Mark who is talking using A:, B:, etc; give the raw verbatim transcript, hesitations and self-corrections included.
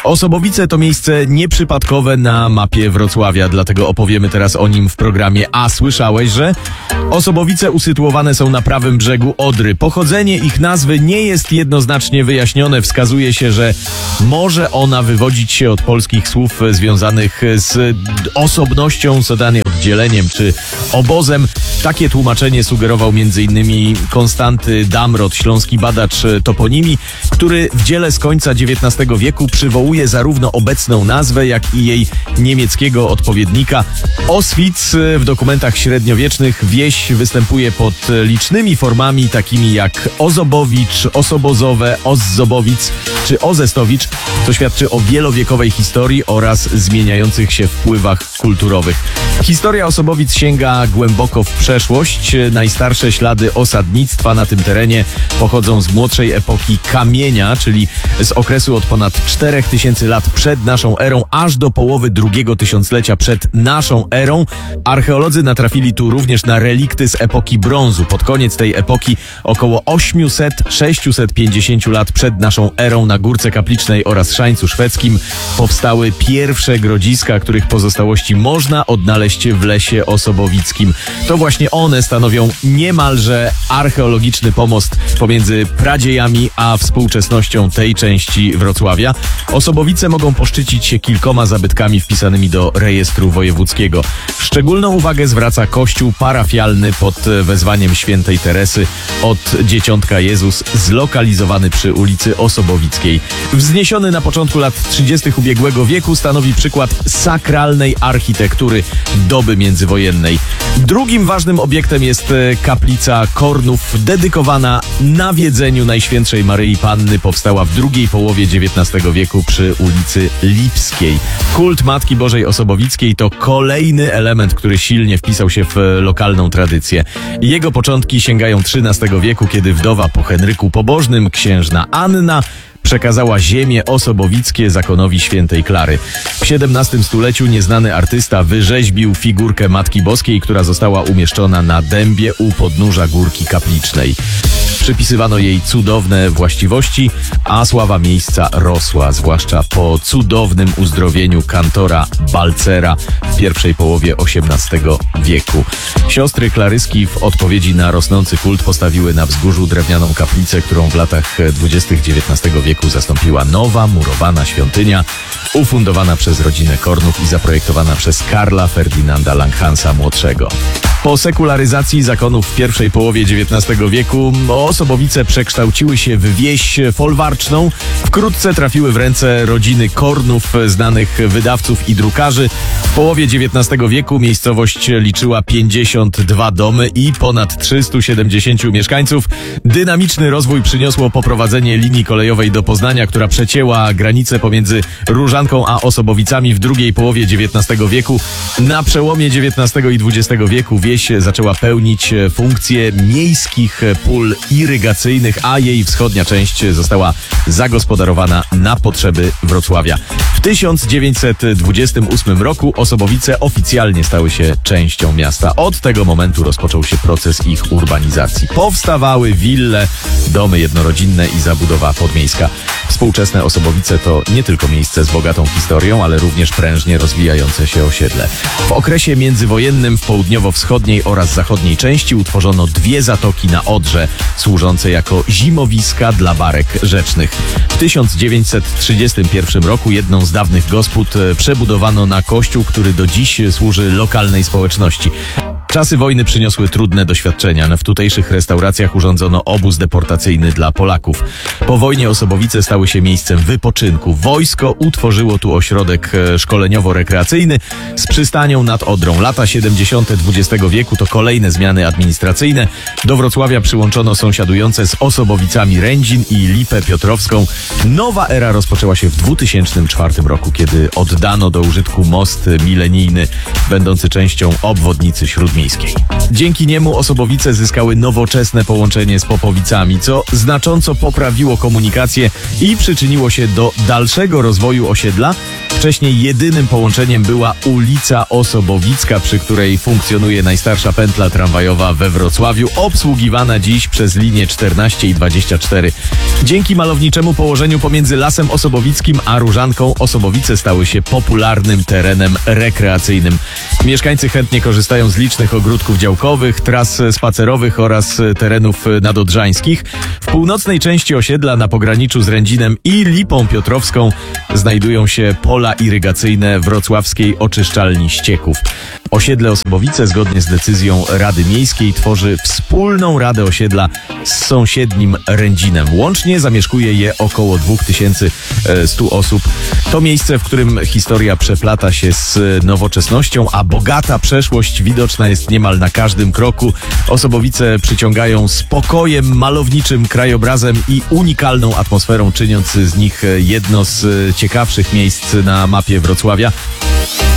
A: Osobowice to miejsce nieprzypadkowe na mapie Wrocławia, dlatego opowiemy teraz o nim w programie. A słyszałeś, że Osobowice usytuowane są na prawym brzegu Odry. Pochodzenie ich nazwy nie jest jednoznacznie wyjaśnione. Wskazuje się, że może ona wywodzić się od polskich słów związanych z osobnością, sodany oddzieleniem czy obozem. Takie tłumaczenie sugerował m.in. Konstanty Damrot, śląski badacz toponimii, który w dziele z końca dziewiętnastego wieku przywołuje zarówno obecną nazwę, jak i jej niemieckiego odpowiednika. Oswic. W dokumentach średniowiecznych wieś występuje pod licznymi formami takimi jak Ozobowicz, Osobozowe, Ozzobowic czy Ozestowicz, co świadczy o wielowiekowej historii oraz zmieniających się wpływach kulturowych. Historia Osobowic sięga głęboko w przeszłość. Najstarsze ślady osadnictwa na tym terenie pochodzą z młodszej epoki kamienia, czyli z okresu od ponad czterech tysięcy lat przed naszą erą, aż do połowy drugiego tysiąclecia przed naszą erą. Archeolodzy natrafili tu również na relikty z epoki brązu. Pod koniec tej epoki, około osiemset do sześciuset pięćdziesięciu lat przed naszą erą, na Górce Kaplicznej oraz Szańcu Szwedzkim powstały pierwsze grodziska, których pozostałości można odnaleźć w lesie osobowickim. To właśnie one stanowią niemalże archeologiczny pomost pomiędzy pradziejami a współczesnością tej części Wrocławia. Osobowice mogą poszczycić się kilkoma zabytkami wpisanymi do rejestru wojewódzkiego. Szczególną uwagę zwraca kościół parafialny pod wezwaniem świętej Teresy od Dzieciątka Jezus, zlokalizowany przy ulicy Osobowickiej. Wzniesiony na początku lat trzydziestych ubiegłego wieku, stanowi przykład sakralnej architektury doby międzywojennej. Drugim ważnym obiektem jest kaplica Kornów, dedykowana nawiedzeniu Najświętszej Maryi Panny. Powstała w drugiej połowie dziewiętnastego wieku przy ulicy Lipskiej. Kult Matki Bożej Osobowickiej to kolejny element, który silnie wpisał się w lokalną tradycję. Jego początki sięgają trzynastego wieku, kiedy wdowa po Henryku Pobożnym, księżna Anna, przekazała ziemię osobowickie zakonowi świętej Klary. W siedemnastym stuleciu nieznany artysta wyrzeźbił figurkę Matki Boskiej, która została umieszczona na dębie u podnóża Górki Kaplicznej. Przypisywano jej cudowne właściwości, a sława miejsca rosła, zwłaszcza po cudownym uzdrowieniu kantora Balcera w pierwszej połowie osiemnastego wieku. Siostry Klaryski w odpowiedzi na rosnący kult postawiły na wzgórzu drewnianą kaplicę, którą w latach dwudziestych dziewiętnastego wieku zastąpiła nowa, murowana świątynia, ufundowana przez rodzinę Kornów i zaprojektowana przez Karla Ferdynanda Langhansa młodszego. Po sekularyzacji zakonów w pierwszej połowie dziewiętnastego wieku Osobowice przekształciły się w wieś folwarczną. Wkrótce trafiły w ręce rodziny Kornów, znanych wydawców i drukarzy. W połowie dziewiętnastego wieku miejscowość liczyła pięćdziesiąt dwa domy i ponad trzystu siedemdziesięciu mieszkańców. Dynamiczny rozwój przyniosło poprowadzenie linii kolejowej do Poznania, która przecięła granicę pomiędzy Różanką a Osobowicami w drugiej połowie dziewiętnastego wieku. Na przełomie dziewiętnastego i dwudziestego wieku wieś zaczęła pełnić funkcje miejskich pól irygacyjnych, a jej wschodnia część została zagospodarowana na potrzeby Wrocławia. W tysiąc dziewięćset dwudziestym ósmym roku Osobowice oficjalnie stały się częścią miasta. Od tego momentu rozpoczął się proces ich urbanizacji. Powstawały wille, domy jednorodzinne i zabudowa podmiejska. Współczesne Osobowice to nie tylko miejsce z bogatą historią, ale również prężnie rozwijające się osiedle. W okresie międzywojennym w południowo-wschodniej oraz zachodniej części utworzono dwie zatoki na Odrze, służące jako zimowiska dla barek rzecznych. W tysiąc dziewięćset trzydziestym pierwszym roku jedną z dawnych gospod przebudowano na kościół, który do dziś służy lokalnej społeczności. Czasy wojny przyniosły trudne doświadczenia. W tutejszych restauracjach urządzono obóz deportacyjny dla Polaków. Po wojnie Osobowice stały się miejscem wypoczynku. Wojsko utworzyło tu ośrodek szkoleniowo-rekreacyjny z przystanią nad Odrą. Lata siedemdziesiąte dwudziestego wieku to kolejne zmiany administracyjne. Do Wrocławia przyłączono sąsiadujące z Osobowicami Rędzin i Lipę Piotrowską. Nowa era rozpoczęła się w dwutysięcznym czwartym roku, kiedy oddano do użytku most milenijny, będący częścią obwodnicy śródmiejskiej. Dzięki niemu Osobowice zyskały nowoczesne połączenie z Popowicami, co znacząco poprawiło komunikację i przyczyniło się do dalszego rozwoju osiedla. Wcześniej jedynym połączeniem była ulica Osobowicka, przy której funkcjonuje najstarsza pętla tramwajowa we Wrocławiu, obsługiwana dziś przez linie czternaście i dwadzieścia cztery. Dzięki malowniczemu położeniu pomiędzy Lasem Osobowickim a Różanką Osobowice stały się popularnym terenem rekreacyjnym. Mieszkańcy chętnie korzystają z licznych ogródków działkowych, tras spacerowych oraz terenów nadodrzańskich. W północnej części osiedla na pograniczu z Rędzinem i Lipą Piotrowską znajdują się pola irygacyjne wrocławskiej oczyszczalni ścieków. Osiedle Osobowice zgodnie z decyzją Rady Miejskiej tworzy wspólną radę osiedla z sąsiednim Rędzinem. Łącznie zamieszkuje je około dwa tysiące sto osób. To miejsce, w którym historia przeplata się z nowoczesnością, a bogata przeszłość widoczna jest niemal na każdym kroku. Osobowice przyciągają spokojem, malowniczym krajobrazem i unikalną atmosferą, czyniąc z nich jedno z ciekawszych miejsc na mapie Wrocławia.